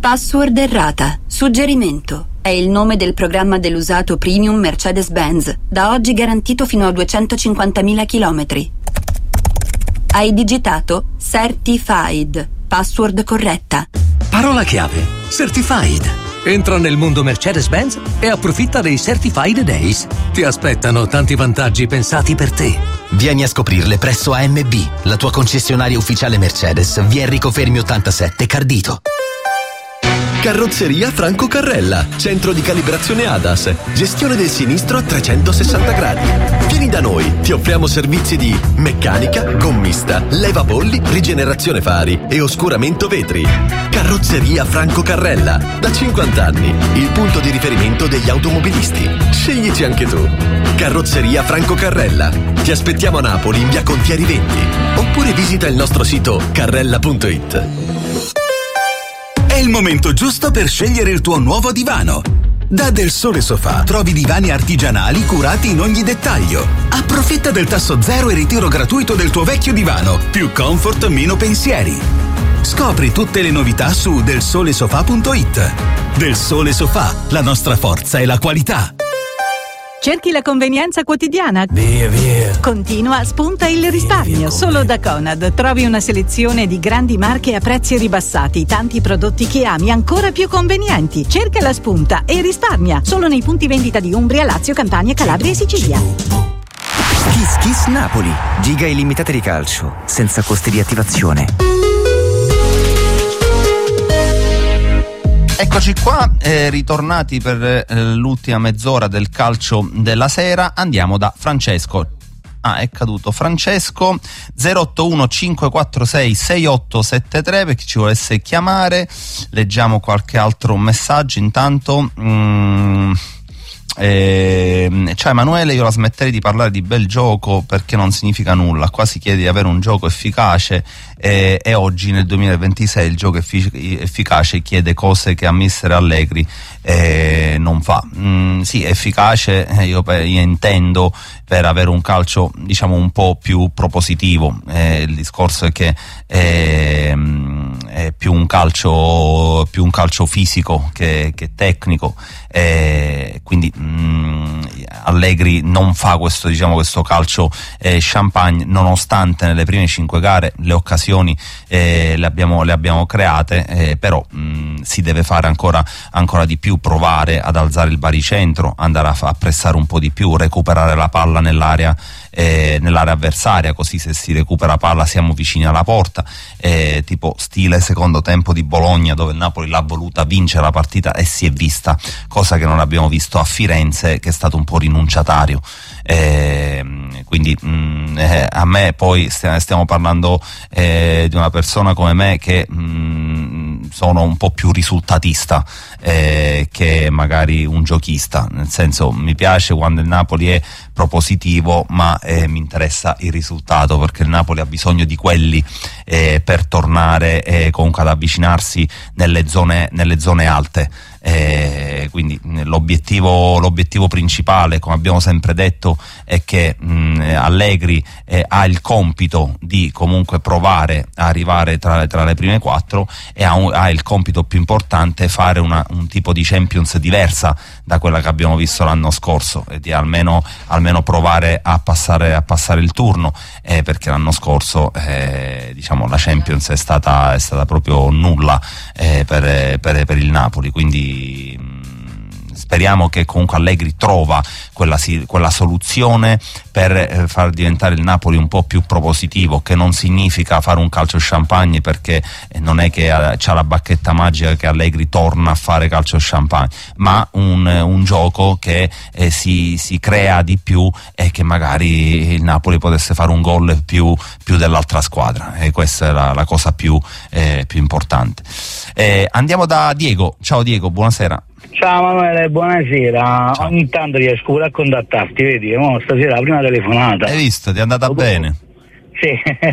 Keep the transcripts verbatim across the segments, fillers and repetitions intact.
Password errata. Suggerimento. È il nome del programma dell'usato premium Mercedes-Benz, da oggi garantito fino a duecentocinquantamila chilometri. Hai digitato Certified. Password corretta. Parola chiave: Certified. Entra nel mondo Mercedes-Benz e approfitta dei Certified Days. Ti aspettano tanti vantaggi pensati per te. Vieni a scoprirle presso A M B, la tua concessionaria ufficiale Mercedes, via Enrico Fermi ottantasette, Cardito. Carrozzeria Franco Carrella, centro di calibrazione A D A S, gestione del sinistro a trecentosessanta gradi. Vieni da noi, ti offriamo servizi di meccanica, gommista, levabolli, rigenerazione fari e oscuramento vetri. Carrozzeria Franco Carrella, da cinquanta anni, il punto di riferimento degli automobilisti. Sceglici anche tu. Carrozzeria Franco Carrella. Ti aspettiamo a Napoli in via Contieri venti, oppure visita il nostro sito carrella punto it. È il momento giusto per scegliere il tuo nuovo divano. Da Del Sole Sofà trovi divani artigianali curati in ogni dettaglio. Approfitta del tasso zero e ritiro gratuito del tuo vecchio divano. Più comfort, meno pensieri. Scopri tutte le novità su del sole sofà punto it. Del Sole Sofà, la nostra forza è la qualità. Cerchi la convenienza quotidiana? Via, via. Continua, spunta il risparmio. Via, via, Solo da Conad trovi una selezione di grandi marche a prezzi ribassati, tanti prodotti che ami ancora più convenienti. Cerca la spunta e risparmia. Solo nei punti vendita di Umbria, Lazio, Campania, Calabria e Sicilia. Kiss Kiss Napoli. Giga illimitate di calcio, senza costi di attivazione. Eccoci qua, eh, ritornati per eh, l'ultima mezz'ora del calcio della sera. Andiamo da Francesco. Ah, è caduto Francesco. Zero otto uno cinque quattro sei sei otto sette tre per chi ci volesse chiamare. Leggiamo qualche altro messaggio intanto. Mm. Eh, ciao Emanuele, io la smetterei di parlare di bel gioco perché non significa nulla. Qua si chiede di avere un gioco efficace eh, e oggi nel duemilaventisei il gioco effic- efficace chiede cose che a mister Allegri eh, non fa. Mm, sì, efficace eh, io, per, io intendo per avere un calcio diciamo un po' più propositivo. Eh, il discorso è che eh, è più un calcio più un calcio fisico che, che tecnico. Eh, quindi mh, Allegri non fa questo diciamo questo calcio eh, champagne, nonostante nelle prime cinque gare le occasioni eh, le abbiamo le abbiamo create, eh, però mh, si deve fare ancora ancora di più, provare ad alzare il baricentro, andare a, a pressare un po' di più, recuperare la palla nell'area eh, nell'area avversaria, così se si recupera palla siamo vicini alla porta, eh, tipo stile secondo tempo di Bologna, dove il Napoli l'ha voluta vincere la partita e si è vista, cosa che non abbiamo visto a Firenze, che è stato un po' rinunciatario. Eh, quindi mh, eh, a me poi stiamo, stiamo parlando eh, di una persona come me che mh, sono un po' più risultatista eh, che magari un giochista, nel senso mi piace quando il Napoli è propositivo, ma eh, mi interessa il risultato, perché il Napoli ha bisogno di quelli eh, per tornare eh, comunque ad avvicinarsi nelle zone, nelle zone alte. Eh, quindi l'obiettivo, l'obiettivo principale, come abbiamo sempre detto, è che mh, Allegri eh, ha il compito di comunque provare a arrivare tra, tra le prime quattro, e ha, un, ha il compito più importante, fare una, un tipo di Champions diversa da quella che abbiamo visto l'anno scorso, e di almeno, almeno provare a passare, a passare il turno, eh, perché l'anno scorso eh, diciamo la Champions è stata, è stata proprio nulla eh, per, per, per il Napoli, quindi speriamo che comunque Allegri trova quella, quella soluzione per eh, far diventare il Napoli un po' più propositivo, che non significa fare un calcio champagne, perché eh, non è che eh, c'ha la bacchetta magica che Allegri torna a fare calcio champagne, ma un, un gioco che eh, si, si crea di più e che magari il Napoli potesse fare un gol più, più dell'altra squadra, e questa è la, la cosa più, eh, più importante. Eh, andiamo da Diego. Ciao Diego, buonasera. Ciao Manuele, buonasera. Ciao. Ogni tanto riesco pure a contattarti, vedi? Mo, stasera la prima telefonata. Hai visto? Ti è andata dopo, bene? Sì.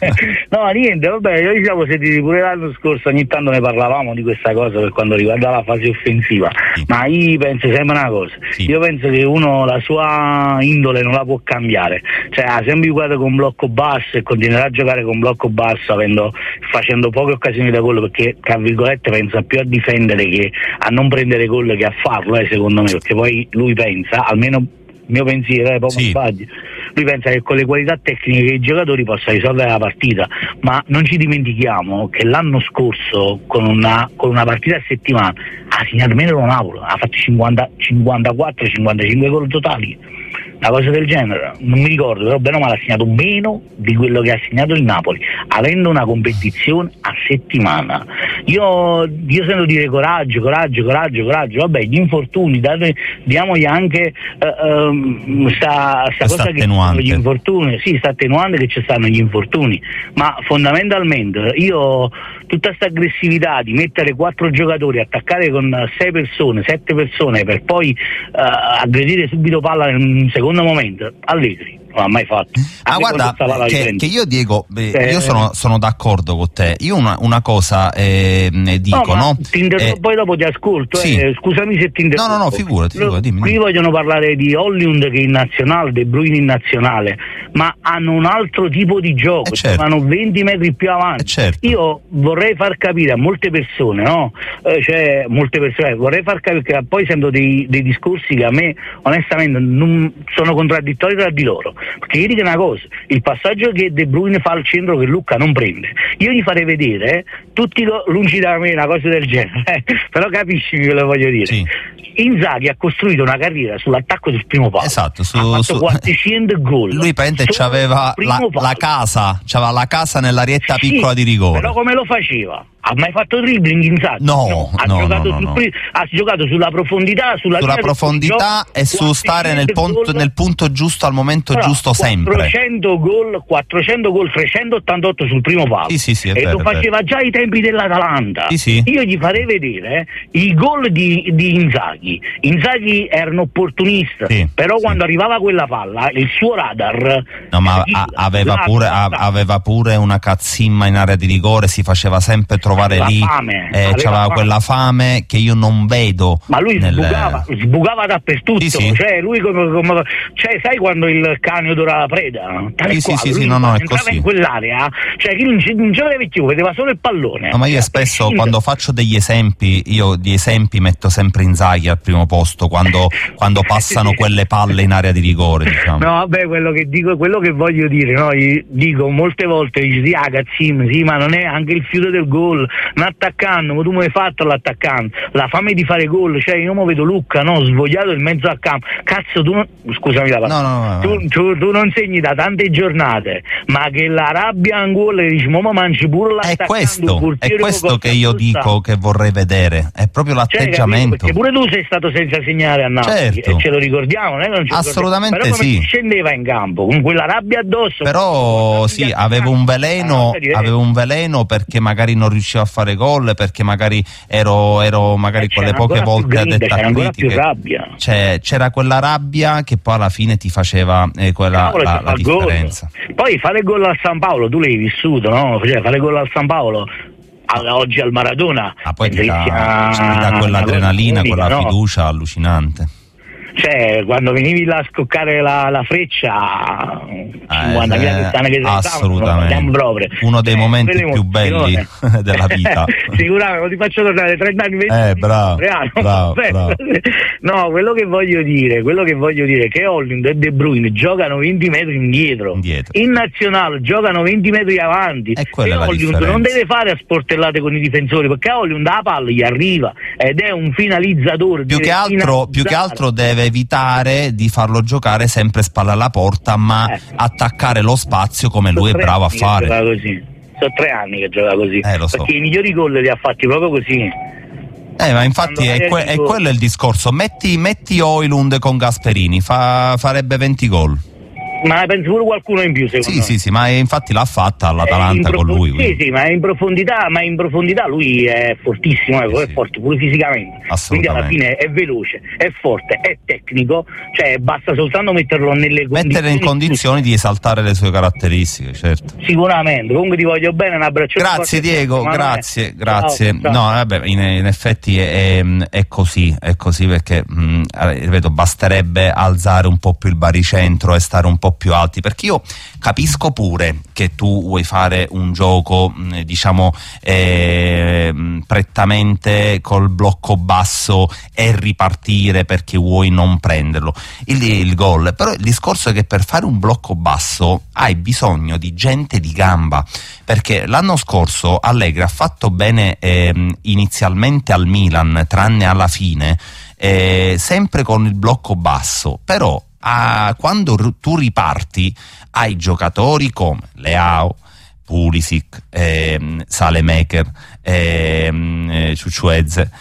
No, niente, vabbè, noi ci siamo sentiti pure l'anno scorso, ogni tanto ne parlavamo di questa cosa per quanto riguarda la fase offensiva, sì. Ma io penso sempre una cosa, sì. Io penso che uno la sua indole non la può cambiare, cioè ha sempre giocato con blocco basso e continuerà a giocare con blocco basso avendo, facendo poche occasioni da gol, perché tra virgolette pensa più a difendere che a non prendere gol che a farlo, eh, secondo me, perché poi lui pensa, almeno il mio pensiero è proprio sbaglio, lui pensa che con le qualità tecniche dei giocatori possa risolvere la partita, ma non ci dimentichiamo che l'anno scorso con una, con una partita a settimana ha segnato meno lo Napoli, ha fatto cinquanta, cinquantaquattro cinquantacinque gol totali, una cosa del genere, non mi ricordo, però bene o male ha segnato meno di quello che ha segnato il Napoli, avendo una competizione a settimana. Io, io sento dire coraggio, coraggio, coraggio, coraggio, vabbè, gli infortuni, date, diamogli anche uh, um, sta, sta cosa che attenuante. Gli infortuni, sì, sta attenuante che ci stanno gli infortuni, ma fondamentalmente io tutta questa aggressività di mettere quattro giocatori, attaccare con sei persone, sette persone per poi uh, aggredire subito palla in un secondo momento, Allegri non ha mai fatto. Ah, guarda, che, che io Diego, beh, eh, io sono, sono d'accordo con te. Io una, una cosa eh, dico, no? no? Ti interrompo, eh, poi dopo ti ascolto. Sì. Eh, scusami se ti interrompo. No, no, no, figurati, figurati dimmi. Qui vogliono parlare di Hollywood che è in nazionale, De Bruyne in nazionale, ma hanno un altro tipo di gioco, eh, certo. Vanno venti metri più avanti. Eh, certo. Io vorrei far capire a molte persone, no? Eh, cioè, molte persone, vorrei far capire che poi sento dei, dei discorsi che a me onestamente non sono contraddittori tra di loro. Perché io dico una cosa, il passaggio che De Bruyne fa al centro che Lucca non prende, io gli farei vedere eh, tutti lungi da me una cosa del genere, eh, però capisci quello che voglio dire. Sì. Inzaghi ha costruito una carriera sull'attacco del primo palo, esatto, su, ha fatto su, quattrocento gol. Lui pente c'aveva la, la casa, c'aveva la casa nell'arietta sì, piccola di rigore. Però come lo faceva? Ha mai fatto dribbling Inzaghi? No, no, ha, no, giocato no, no, sul, no. ha giocato sulla profondità, sulla, sulla profondità e su stare nel punto, nel punto giusto al momento però, giusto sempre. quattrocento gol, quattrocento gol, trecentottantotto sul primo palo. Sì, sì, sì, è e vero, lo faceva già ai tempi dell'Atalanta. Sì, sì. Io gli farei vedere eh, i gol di, di Inzaghi. Inzaghi era un opportunista, sì, però sì. Quando arrivava quella palla, il suo radar no, ma a, aveva, pure, a, aveva pure una cazzimma in area di rigore, si faceva sempre trovare la lì. Fame. Eh, c'aveva quella fame che io non vedo. Ma lui nel... sbugava, sbugava dappertutto, sì, sì. Cioè lui come, come cioè sai quando il cane odora la preda? Tale sì, qua, sì, lui sì, no, no, è entrava così. in quell'area, cioè che non ci, non ci vedeva più, vedeva solo il pallone. No, ma io spesso quando faccio degli esempi, io di esempi metto sempre Inzaghi al primo posto quando, quando passano quelle palle in area di rigore, diciamo. No, vabbè, quello che dico, quello che voglio dire, no? Io dico molte volte, dici, ah, cazzim, sì, ma non è anche il fiuto del gol, un attaccante, ma tu mi hai fatto l'attaccante, la fame di fare gol, cioè io mi vedo Lucca, no, svogliato in mezzo al campo, cazzo tu non, scusami la parola, no, no, no, tu, tu, tu non segni da tante giornate, ma che la rabbia in gol e dici, ma mangi pure l'attaccante. È questo, è questo che io dico che vorrei vedere, è proprio l'atteggiamento. Cioè, perché pure tu sei stato senza segnare a Napoli, certo. E ce lo ricordiamo, non è che non ce assolutamente però come sì. Scendeva in campo con quella rabbia addosso. Però sì, avevo un veleno, avevo un veleno perché magari non riuscivo a fare gol, perché magari ero, ero magari eh, quelle poche volte a detta critiche. Cioè, c'era quella rabbia che poi alla fine ti faceva eh, quella Cavolo, la, la differenza. Gol. Poi fare gol al San Paolo, tu l'hai vissuto, no? Cioè, fare gol al San Paolo oggi al Maradona. Ah, poi ti dà, ti dà quell'adrenalina, quella no? fiducia allucinante. Cioè, quando venivi là a scoccare la, la freccia, cinquantamila eh, persone che assolutamente proprio. Uno dei eh, momenti più belli della vita. Sicuramente, ti faccio tornare trenta anni venti. Eh, bravo, bravo, bravo. No, quello che voglio dire, quello che voglio dire è che Hollywood e De Bruyne giocano venti metri indietro. indietro. In nazionale giocano venti metri avanti. E Hollywood non deve fare a sportellate con i difensori, perché Hollywood la palla gli arriva ed è un finalizzatore. Più che altro, più che altro deve evitare di farlo giocare sempre spalla alla porta, ma eh. attaccare lo spazio come lui è bravo a fare. Così. Sono tre anni che gioca così, eh, lo so. Perché i migliori gol li ha fatti proprio così. Eh, ma infatti è, que- è quello il discorso. Metti, metti Højlund con Gasperini, fa- farebbe venti gol. ma penso pure qualcuno in più, secondo sì, me. Sì, sì, ma infatti l'ha fatta all'Atalanta con lui. Sì, sì, ma in profondità, ma in profondità lui è fortissimo, sì, è sì. forte pure fisicamente. Quindi alla fine è veloce, è forte, è tecnico, cioè basta soltanto metterlo nelle condizioni. Mettere in condizioni di esaltare le sue caratteristiche, certo. Sicuramente. Comunque ti voglio bene, un abbraccio. Grazie Diego, grazie, grazie. Ciao, ciao. No, vabbè, in, in effetti è, è così, è così perché mh, ripeto, basterebbe alzare un po' più il baricentro e stare un po' più alti, perché io capisco pure che tu vuoi fare un gioco mh, diciamo eh, prettamente col blocco basso e ripartire perché vuoi non prenderlo il, il gol, però il discorso è che per fare un blocco basso hai bisogno di gente di gamba, perché l'anno scorso Allegri ha fatto bene eh, inizialmente al Milan tranne alla fine, eh, sempre con il blocco basso, però ah, quando r- tu riparti hai giocatori come Leao, Pulisic, ehm, Salemaker, ehm, Ciuciueze,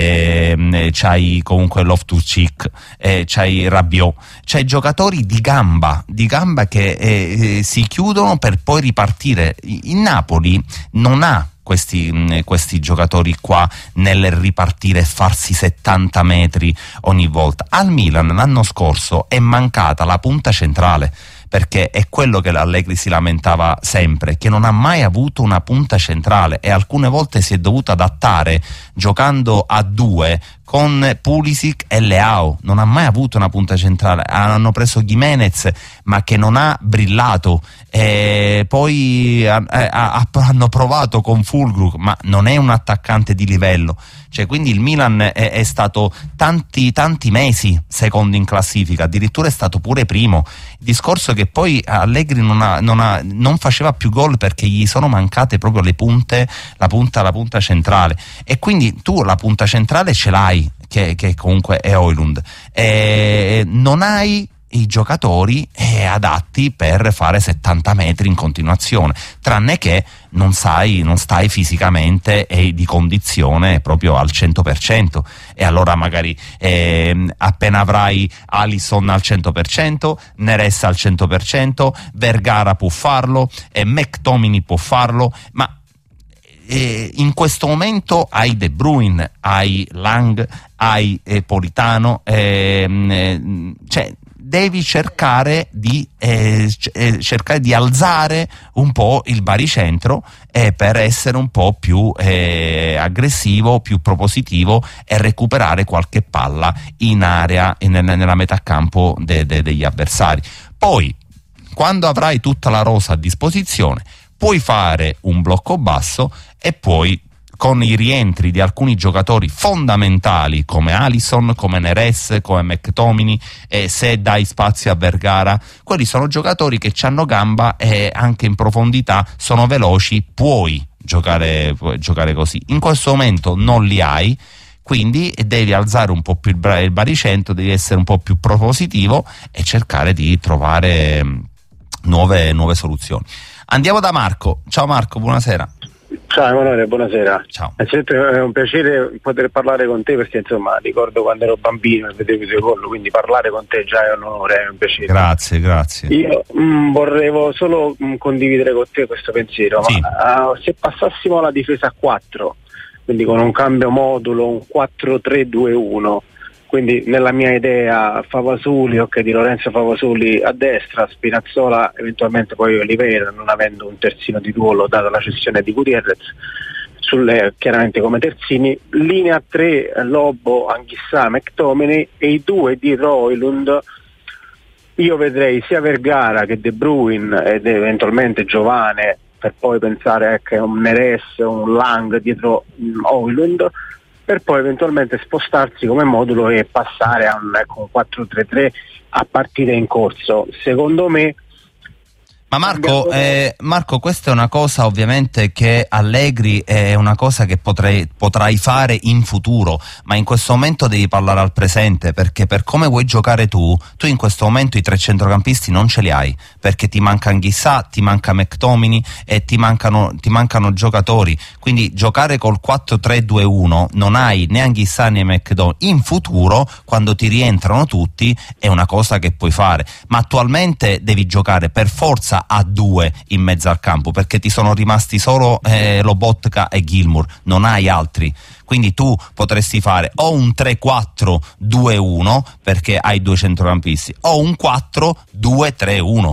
ehm, c'hai comunque Loftus-Cheek, eh, c'hai Rabiot, c'hai giocatori di gamba, di gamba che eh, si chiudono per poi ripartire. Il Napoli non ha Questi, questi giocatori qua nel ripartire e farsi settanta metri ogni volta. Al Milan l'anno scorso è mancata la punta centrale, perché è quello che l'Allegri si lamentava sempre, che non ha mai avuto una punta centrale e alcune volte si è dovuto adattare giocando a due con Pulisic e Leao, non ha mai avuto una punta centrale. Hanno preso Gimenez ma che non ha brillato, e poi a, a, a, hanno provato con Fulkrug ma non è un attaccante di livello, cioè quindi il Milan è, è stato tanti tanti mesi secondo in classifica, addirittura è stato pure primo. Il discorso è che poi Allegri non, ha, non, ha, non faceva più gol perché gli sono mancate proprio le punte, la punta la punta centrale, e quindi tu la punta centrale ce l'hai, che, che comunque è Højlund, e non hai i giocatori eh, adatti per fare settanta metri in continuazione, tranne che non sai, non stai fisicamente e di condizione proprio al cento per cento, e allora magari eh, appena avrai Alisson al cento per cento, Neres al cento per cento, Vergara può farlo e McTominay può farlo, ma Eh, in questo momento hai De Bruyne, hai Lang, hai eh, Politano, ehm, eh, cioè devi cercare di eh, cercare di alzare un po' il baricentro eh, per essere un po' più eh, aggressivo, più propositivo e recuperare qualche palla in area in, nella metà campo de, de, degli avversari. Poi quando avrai tutta la rosa a disposizione puoi fare un blocco basso e poi con i rientri di alcuni giocatori fondamentali come Alisson, come Neres, come McTominay, e se dai spazio a Vergara, quelli sono giocatori che hanno gamba e anche in profondità sono veloci, puoi giocare, puoi giocare così. In questo momento non li hai, quindi devi alzare un po' più il baricentro, devi essere un po' più propositivo e cercare di trovare nuove, nuove soluzioni. Andiamo da Marco. Ciao Marco, buonasera. Ciao Emanuele, buonasera. Ciao. È un piacere poter parlare con te, perché insomma ricordo quando ero bambino e vedevo i tuoi gol, quindi parlare con te già è un onore, è un piacere. Grazie, grazie. Io mh, vorrevo solo mh, condividere con te questo pensiero, sì. ma uh, se passassimo alla difesa a quattro, quindi con un cambio modulo, un quattro tre due uno, quindi nella mia idea Favasuli, ok, di Lorenzo Favasuli a destra, Spinazzola eventualmente poi Oliveira, non avendo un terzino di ruolo data la cessione di Gutierrez, sulle, chiaramente come terzini, linea tre Lobo, Anghissà, McTominay, e i due dietro Højlund. Io vedrei sia Vergara che De Bruyne ed eventualmente Giovane, per poi pensare ecco, a un Neres, un Lang dietro Højlund, per poi eventualmente spostarsi come modulo e passare a un, ecco, un quattro tre tre a partita in corso. Secondo me Ma Marco, eh, Marco, questa è una cosa ovviamente che Allegri è una cosa che potrei, potrai fare in futuro, ma in questo momento devi parlare al presente, perché per come vuoi giocare tu, tu in questo momento i tre centrocampisti non ce li hai, perché ti manca Anghissà, ti manca McTominay e ti mancano, ti mancano giocatori, quindi giocare col quattro tre due uno non hai né Anghissà né McTominay. In futuro, quando ti rientrano tutti, è una cosa che puoi fare, ma attualmente devi giocare per forza a due in mezzo al campo, perché ti sono rimasti solo eh, Lobotka e Gilmour, non hai altri, quindi tu potresti fare o un tre quattro due uno perché hai due centrocampisti, o un quattro due tre uno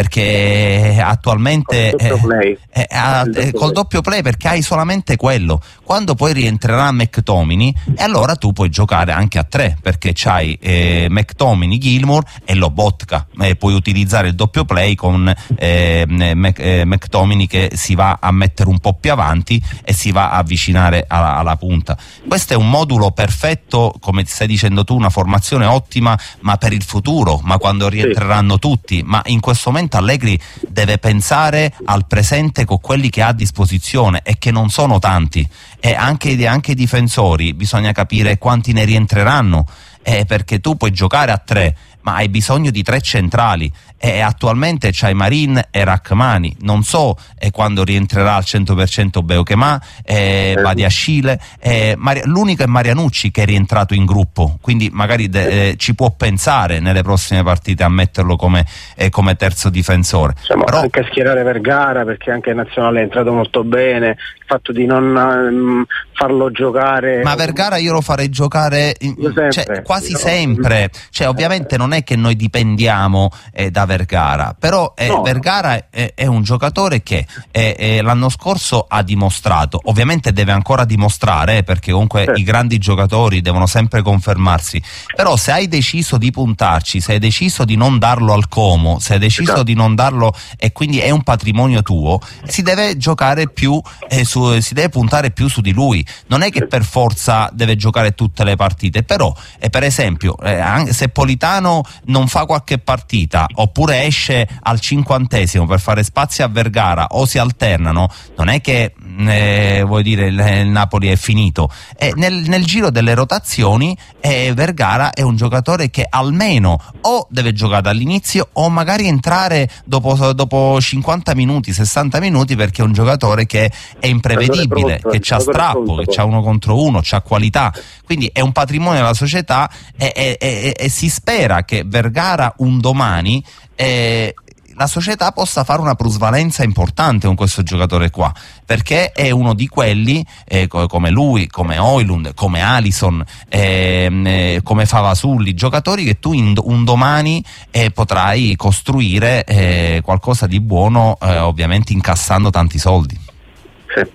perché attualmente col doppio play, eh, eh, eh, col doppio play, perché hai solamente quello. Quando poi rientrerà McTominay, e allora tu puoi giocare anche a tre, perché c'hai eh, McTominay, Gilmour e Lobotka, eh, puoi utilizzare il doppio play con eh, Mc, eh, McTominay che si va a mettere un po' più avanti e si va a avvicinare alla, alla punta. Questo è un modulo perfetto, come ti stai dicendo tu, una formazione ottima, ma per il futuro, ma quando rientreranno tutti. Ma in questo momento Allegri deve pensare al presente con quelli che ha a disposizione, e che non sono tanti, e anche, anche i difensori bisogna capire quanti ne rientreranno, eh, perché tu puoi giocare a tre, ma hai bisogno di tre centrali, e attualmente c'hai Marin e Rachmani. Non so eh, quando rientrerà al cento per cento Beukema, eh, Badiashile, eh, Maria, l'unico è Marianucci che è rientrato in gruppo, quindi magari de, eh, ci può pensare nelle prossime partite a metterlo come, eh, come terzo difensore. Diciamo, però anche a schierare Vergara, perché anche in nazionale è entrato molto bene, il fatto di non um, farlo giocare, ma Vergara io lo farei giocare in, sempre, cioè, quasi no? sempre, cioè ovviamente non è che noi dipendiamo eh, da Vergara, però eh, no. Vergara è, è un giocatore che eh, eh, l'anno scorso ha dimostrato, ovviamente deve ancora dimostrare, eh, perché comunque sì. i grandi giocatori devono sempre confermarsi, però se hai deciso di puntarci, se hai deciso di non darlo al Como, se hai deciso esatto. di non darlo, e quindi è un patrimonio tuo, si deve giocare più eh, su, si deve puntare più su di lui, non è che per forza deve giocare tutte le partite, però eh, per esempio eh, anche se Politano non fa qualche partita oppure esce al cinquantesimo per fare spazio a Vergara, o si alternano, non è che eh, vuoi dire il, il Napoli è finito. E nel, nel giro delle rotazioni eh, Vergara è un giocatore che almeno o deve giocare dall'inizio o magari entrare dopo, dopo cinquanta minuti, sessanta minuti, perché è un giocatore che è imprevedibile, pronto, che c'ha strappo, che c'ha uno contro uno, c'ha qualità, quindi è un patrimonio della società, e, e, e, e si spera che Vergara un domani eh, la società possa fare una plusvalenza importante con questo giocatore qua, perché è uno di quelli eh, come lui, come Højlund, come Alisson, eh, eh, come Favasulli, giocatori che tu in, un domani eh, potrai costruire eh, qualcosa di buono, eh, ovviamente incassando tanti soldi. Sì.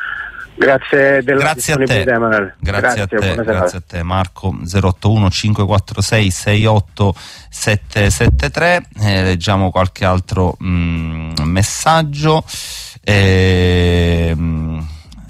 Grazie della grazie a te, Emanuele. grazie, grazie a te, grazie a te Marco. Zero otto uno cinque quattro sei sei otto sette sette tre. Eh, leggiamo qualche altro mh, messaggio. Eh, mh,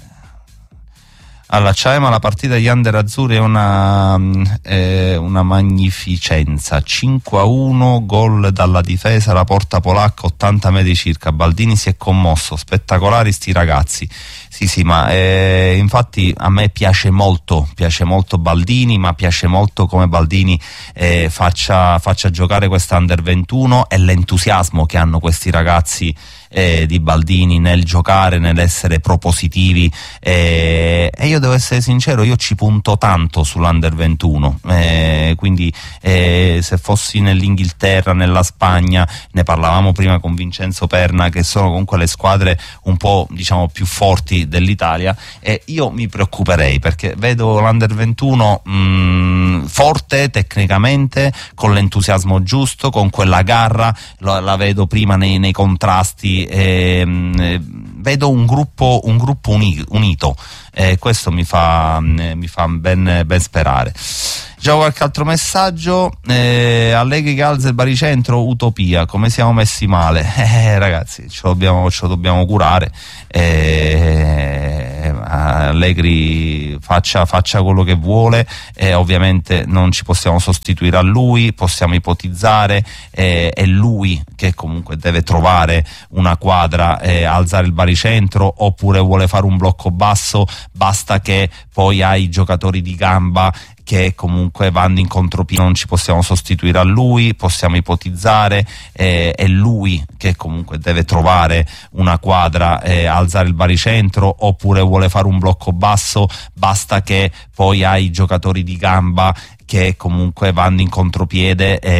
Allora, ciao, ma la partita degli under azzurri è una, eh, una magnificenza. Cinque a uno, gol dalla difesa, la porta polacca, ottanta metri circa. Baldini si è commosso, spettacolari sti ragazzi. Sì, sì, ma eh, infatti a me piace molto, piace molto Baldini, ma piace molto come Baldini eh, faccia, faccia giocare questa under ventuno, e l'entusiasmo che hanno questi ragazzi Eh, di Baldini nel giocare, nell'essere propositivi, eh, e io devo essere sincero, io ci punto tanto sull'Under ventuno, eh, quindi eh, se fossi nell'Inghilterra, nella Spagna, ne parlavamo prima con Vincenzo Perna, che sono comunque le squadre un po' diciamo più forti dell'Italia, e io mi preoccuperei, perché vedo l'Under ventuno mh, forte tecnicamente, con l'entusiasmo giusto, con quella garra, la, la vedo prima nei, nei contrasti. Eh, vedo un gruppo, un gruppo uni, unito, e eh, questo mi fa, eh, mi fa ben, ben sperare. Già qualche altro messaggio. eh, Allegri che alza il baricentro, utopia, come siamo messi male, eh, ragazzi, ce lo dobbiamo, ce lo dobbiamo curare, eh, Allegri faccia, faccia quello che vuole, e ovviamente non ci possiamo sostituire a lui, possiamo ipotizzare, eh, è lui che comunque deve trovare una quadra, eh, alzare il baricentro, oppure vuole fare un blocco basso, basta che poi hai giocatori di gamba che comunque vanno in contropiede, non ci possiamo sostituire a lui, possiamo ipotizzare, eh, è lui che comunque deve trovare una quadra, eh, alzare il baricentro, oppure vuole fare un blocco basso, basta che poi hai giocatori di gamba che comunque vanno in contropiede, eh,